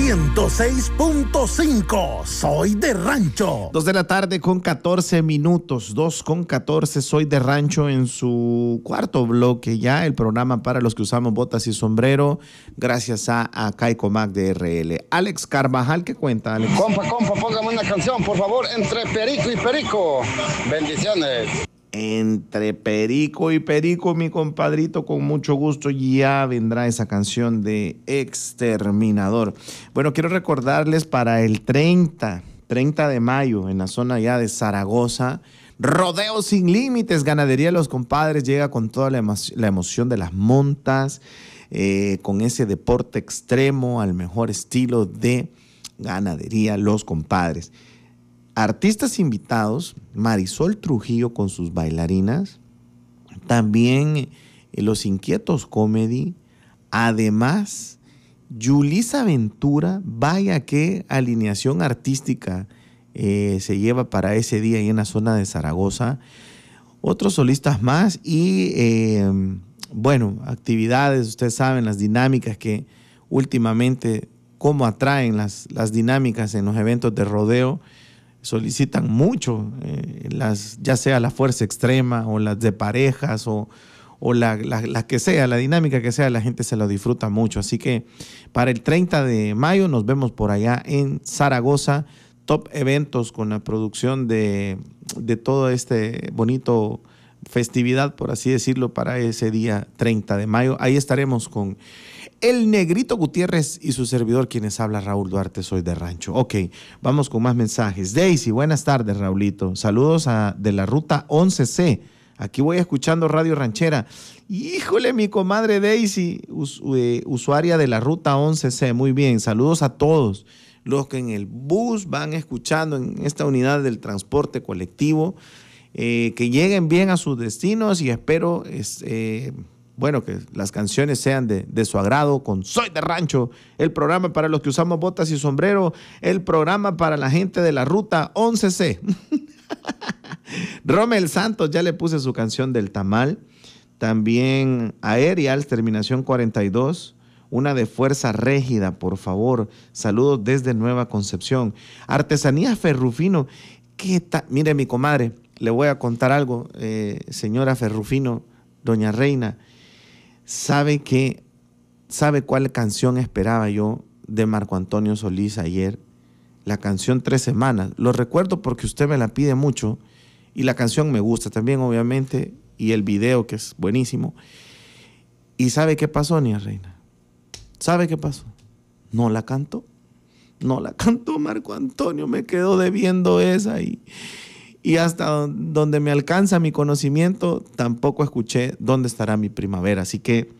106.5, Soy de Rancho. 2 de la tarde con 14 minutos, 2:14, Soy de Rancho en su cuarto bloque ya, el programa para los que usamos botas y sombrero, gracias a Caicomac de RL. Alex Carvajal, ¿qué cuenta, Alex? Compa, póngame una canción, por favor, entre Perico y Perico. Bendiciones. Entre Perico y Perico, mi compadrito, con mucho gusto ya vendrá esa canción de Exterminador. Bueno, quiero recordarles para el 30 de mayo, en la zona ya de Zaragoza, Rodeo Sin Límites, Ganadería Los Compadres, llega con toda la emoción de las montas, con ese deporte extremo al mejor estilo de Ganadería Los Compadres. Artistas invitados, Marisol Trujillo con sus bailarinas, también Los Inquietos Comedy, además Yulisa Ventura, vaya qué alineación artística se lleva para ese día ahí en la zona de Zaragoza, otros solistas más y bueno, actividades, ustedes saben las dinámicas que últimamente, cómo atraen las dinámicas en los eventos de rodeo. Solicitan mucho, ya sea la fuerza extrema o las de parejas o la que sea, la dinámica que sea, la gente se lo disfruta mucho. Así que para el 30 de mayo nos vemos por allá en Zaragoza, top eventos con la producción de todo este bonito festividad, por así decirlo, para ese día 30 de mayo. Ahí estaremos con el Negrito Gutiérrez y su servidor, quienes habla Raúl Duarte, Soy de Rancho. Ok, vamos con más mensajes. Daisy, buenas tardes, Raulito. Saludos de la ruta 11C. Aquí voy escuchando Radio Ranchera. Híjole, mi comadre Daisy, usuaria de la ruta 11C. Muy bien, saludos a todos los que en el bus van escuchando en esta unidad del transporte colectivo. Que lleguen bien a sus destinos y espero bueno, que las canciones sean de su agrado con Soy de Rancho, el programa para los que usamos botas y sombrero, el programa para la gente de la ruta 11C. Romel Santos, ya le puse su canción del tamal. También Aerials, terminación 42. Una de Fuerza Régida, por favor. Saludos desde Nueva Concepción. Artesanía Ferrufino. ¿Qué tal? Mire, mi comadre, le voy a contar algo, señora Ferrufino, doña Reina. ¿Sabe cuál canción esperaba yo de Marco Antonio Solís ayer? La canción 3 Semanas. Lo recuerdo porque usted me la pide mucho y la canción me gusta también, obviamente, y el video, que es buenísimo. ¿Y sabe qué pasó, doña Reina? ¿Sabe qué pasó? No la cantó. No la cantó Marco Antonio, me quedó debiendo esa y hasta donde me alcanza mi conocimiento, tampoco escuché Dónde estará mi primavera. Así que,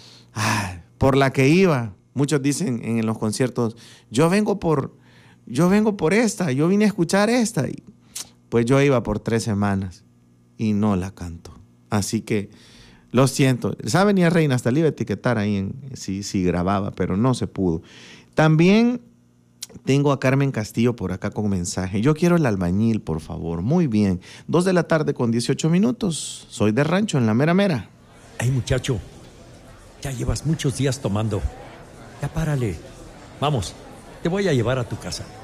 por la que iba, muchos dicen en los conciertos, yo vengo por esta, yo vine a escuchar esta. Y pues yo iba por 3 semanas y no la canto. Así que, lo siento. ¿Sabe, ni a Reina? Hasta le iba a etiquetar ahí si grababa, pero no se pudo. También tengo a Carmen Castillo por acá con mensaje. Yo quiero el albañil, por favor. Muy bien. 2 de la tarde con 18 minutos. Soy de Rancho, en la mera mera. Ay, muchacho, ya llevas muchos días tomando. Ya párale. Vamos, te voy a llevar a tu casa.